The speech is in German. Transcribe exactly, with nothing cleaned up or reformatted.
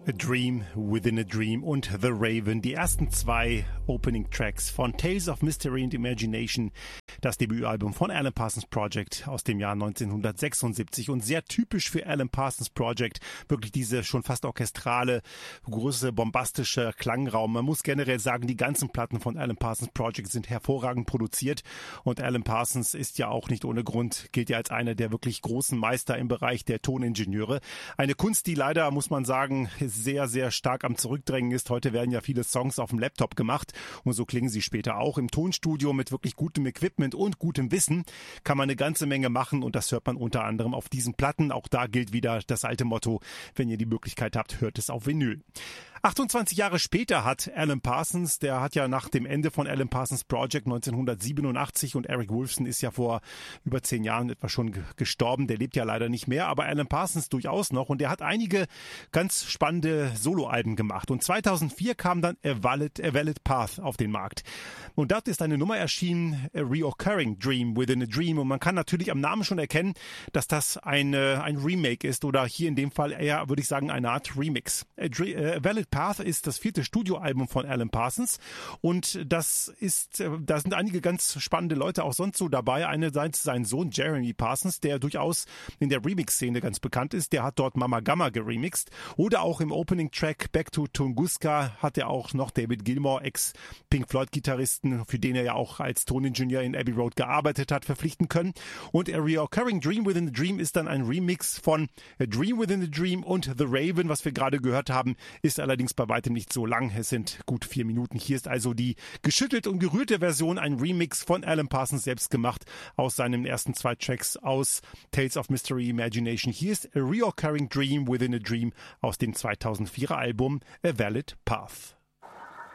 A Dream Within a Dream und The Raven, die ersten zwei Opening Tracks von Tales of Mystery and Imagination, das Debütalbum von Alan Parsons Project aus dem Jahr neunzehnhundertsechsundsiebzig und sehr typisch für Alan Parsons Project, wirklich diese schon fast orchestrale, große, bombastische Klangraum. Man muss generell sagen, die ganzen Platten von Alan Parsons Project sind hervorragend produziert und Alan Parsons ist ja auch nicht ohne Grund, gilt ja als einer der wirklich großen Meister im Bereich der Toningenieure. Eine Kunst, die leider, muss man sagen, sehr, sehr stark am Zurückdrängen ist. Heute werden ja viele Songs auf dem Laptop gemacht und so klingen sie später auch. Im Tonstudio mit wirklich gutem Equipment und gutem Wissen kann man eine ganze Menge machen und das hört man unter anderem auf diesen Platten. Auch da gilt wieder das alte Motto, wenn ihr die Möglichkeit habt, hört es auf Vinyl. achtundzwanzig Jahre später hat Alan Parsons, der hat ja nach dem Ende von Alan Parsons Project neunzehnhundertsiebenundachtzig und Eric Woolfson ist ja vor über zehn Jahren etwa schon gestorben, der lebt ja leider nicht mehr, aber Alan Parsons durchaus noch und der hat einige ganz spannende Soloalben gemacht und zweitausendvier kam dann A Valid, A Valid Path auf den Markt und dort ist eine Nummer erschienen, A Reoccurring Dream Within a Dream und man kann natürlich am Namen schon erkennen, dass das eine, ein Remake ist oder hier in dem Fall eher, würde ich sagen, eine Art Remix. A, A Valid Path ist das vierte Studioalbum von Alan Parsons und das ist, da sind einige ganz spannende Leute auch sonst so dabei. Einerseits sein Sohn Jeremy Parsons, der durchaus in der Remix-Szene ganz bekannt ist, der hat dort Mama Gamma geremixed oder auch im Opening-Track Back to Tunguska hat er auch noch David Gilmour, Ex-Pink Floyd-Gitarristen, für den er ja auch als Toningenieur in Abbey Road gearbeitet hat, verpflichten können. Und A Reoccurring Dream Within a Dream ist dann ein Remix von A Dream Within a Dream und The Raven, was wir gerade gehört haben, ist allerdings bei weitem nicht so lang. Es sind gut vier Minuten. Hier ist also die geschüttelt und gerührte Version, ein Remix von Alan Parsons selbst gemacht aus seinen ersten zwei Tracks aus Tales of Mystery Imagination. Hier ist A Reoccurring Dream Within a Dream aus dem zweitausendvierer Album A Valid Path.